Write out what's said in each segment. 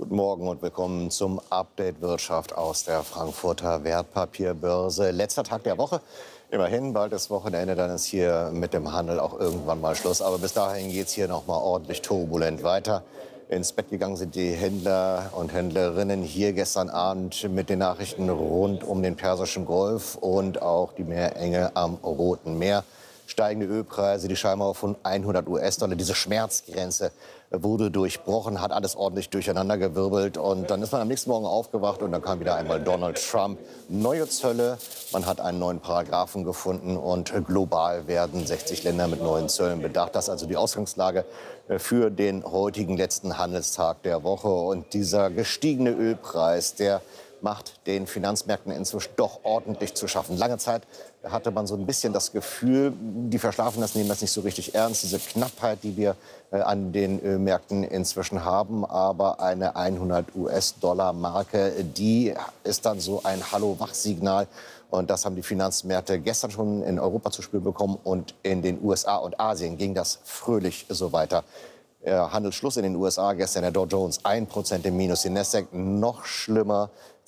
Guten Morgen und willkommen zum Update Wirtschaft aus der Frankfurter Wertpapierbörse. Letzter Tag der Woche. Immerhin, bald ist Wochenende, dann ist hier mit dem Handel auch irgendwann mal Schluss. Aber bis dahin geht es hier noch mal ordentlich turbulent weiter. Ins Bett gegangen sind die Händler und Händlerinnen hier gestern Abend mit den Nachrichten rund um den Persischen Golf und auch die Meerenge am Roten Meer. Steigende Ölpreise, die Scheinmauer von 100 US-Dollar, diese Schmerzgrenze wurde durchbrochen, hat alles ordentlich durcheinandergewirbelt. Und dann ist man am nächsten Morgen aufgewacht und dann kam wieder einmal Donald Trump. Neue Zölle, man hat einen neuen Paragraphen gefunden und global werden 60 Länder mit neuen Zöllen bedacht. Das ist also die Ausgangslage für den heutigen letzten Handelstag der Woche. Und dieser gestiegene Ölpreis, der macht den Finanzmärkten inzwischen doch ordentlich zu schaffen. Lange Zeit hatte man so ein bisschen das Gefühl, die verschlafen das, nehmen das nicht so richtig ernst, diese Knappheit, die wir an den Ölmärkten inzwischen haben. Aber eine 100 US-Dollar-Marke, die ist dann so ein Hallo-Wach-Signal. Und das haben die Finanzmärkte gestern schon in Europa zu spüren bekommen. Und in den USA und Asien ging das fröhlich so weiter. Handelsschluss in den USA, gestern der Dow Jones 1% im Minus, die Nasdaq noch schlimmer,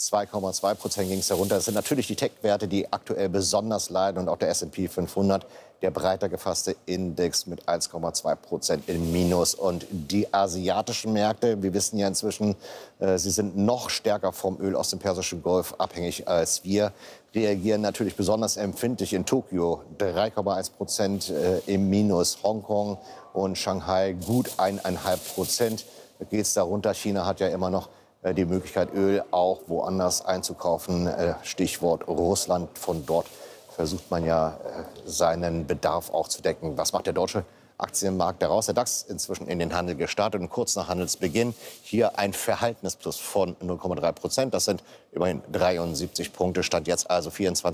2,2% ging es herunter. Das sind natürlich die Tech-Werte, die aktuell besonders leiden und auch der S&P 500, der breiter gefasste Index mit 1,2% im Minus. Und die asiatischen Märkte, wir wissen ja inzwischen, sie sind noch stärker vom Öl aus dem Persischen Golf abhängig als wir, reagieren natürlich besonders empfindlich in Tokio, 3,1% im Minus, Hongkong und Shanghai gut 1,5%. Da geht es darunter. China hat ja immer noch die Möglichkeit, Öl auch woanders einzukaufen. Stichwort Russland. Von dort versucht man ja, seinen Bedarf auch zu decken. Was macht der deutsche Aktienmarkt daraus? Der DAX inzwischen in den Handel gestartet und kurz nach Handelsbeginn hier ein Verhaltensplus von 0,3%. Das sind immerhin 73 Punkte, stand jetzt also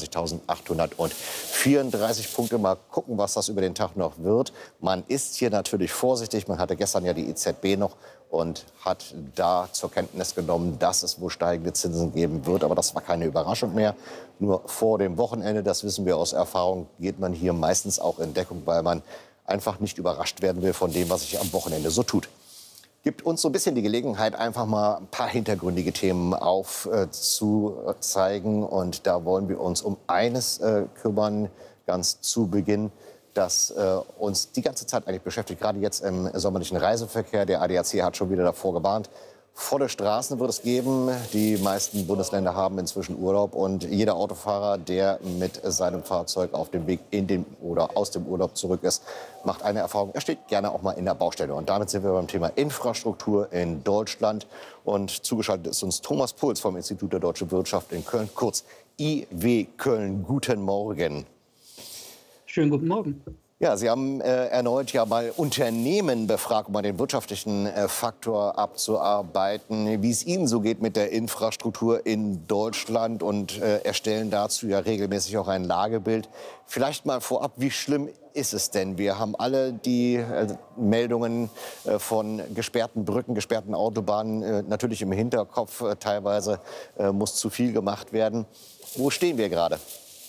24.834 Punkte. Mal gucken, was das über den Tag noch wird. Man ist hier natürlich vorsichtig. Man hatte gestern ja die EZB noch und hat da zur Kenntnis genommen, dass es wohl steigende Zinsen geben wird. Aber das war keine Überraschung mehr. Nur vor dem Wochenende, das wissen wir aus Erfahrung, geht man hier meistens auch in Deckung, weil man einfach nicht überrascht werden will von dem, was sich am Wochenende so tut. Gibt uns so ein bisschen die Gelegenheit, einfach mal ein paar hintergründige Themen aufzuzeigen. Und da wollen wir uns um eines kümmern, ganz zu Beginn, das uns die ganze Zeit eigentlich beschäftigt, gerade jetzt im sommerlichen Reiseverkehr. Der ADAC hat schon wieder davor gewarnt. Volle Straßen wird es geben. Die meisten Bundesländer haben inzwischen Urlaub. Und jeder Autofahrer, der mit seinem Fahrzeug auf dem Weg in den oder aus dem Urlaub zurück ist, macht eine Erfahrung. Er steht gerne auch mal in der Baustelle. Und damit sind wir beim Thema Infrastruktur in Deutschland. Und zugeschaltet ist uns Thomas Puls vom Institut der Deutschen Wirtschaft in Köln, kurz IW Köln. Guten Morgen. Schönen guten Morgen. Ja, Sie haben erneut ja mal Unternehmen befragt, um mal den wirtschaftlichen Faktor abzuarbeiten, wie es Ihnen so geht mit der Infrastruktur in Deutschland und erstellen dazu ja regelmäßig auch ein Lagebild. Vielleicht mal vorab, wie schlimm ist es denn? Wir haben alle die Meldungen von gesperrten Brücken, gesperrten Autobahnen natürlich im Hinterkopf. Teilweise muss zu viel gemacht werden. Wo stehen wir gerade?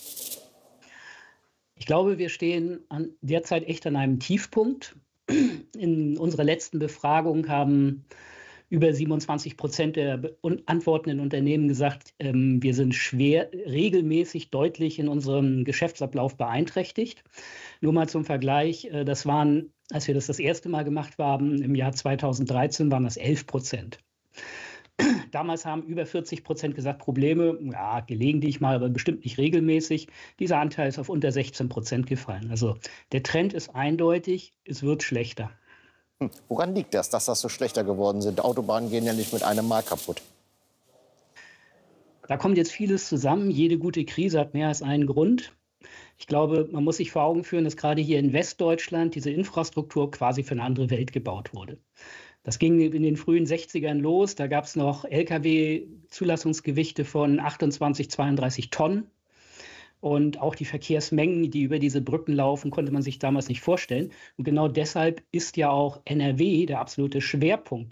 Ich glaube, wir stehen derzeit echt an einem Tiefpunkt. In unserer letzten Befragung haben über 27% der antwortenden Unternehmen gesagt, wir sind regelmäßig deutlich in unserem Geschäftsablauf beeinträchtigt. Nur mal zum Vergleich, das waren, als wir das erste Mal gemacht haben, im Jahr 2013 waren das 11%. Damals haben über 40% gesagt, Probleme, ja, gelegentlich mal, aber bestimmt nicht regelmäßig. Dieser Anteil ist auf unter 16% gefallen. Also der Trend ist eindeutig, es wird schlechter. Woran liegt das, dass das so schlechter geworden sind? Autobahnen gehen ja nicht mit einem Mal kaputt. Da kommt jetzt vieles zusammen. Jede gute Krise hat mehr als einen Grund. Ich glaube, man muss sich vor Augen führen, dass gerade hier in Westdeutschland diese Infrastruktur quasi für eine andere Welt gebaut wurde. Das ging in den frühen 60ern los. Da gab es noch Lkw-Zulassungsgewichte von 28, 32 Tonnen. Und auch die Verkehrsmengen, die über diese Brücken laufen, konnte man sich damals nicht vorstellen. Und genau deshalb ist ja auch NRW der absolute Schwerpunkt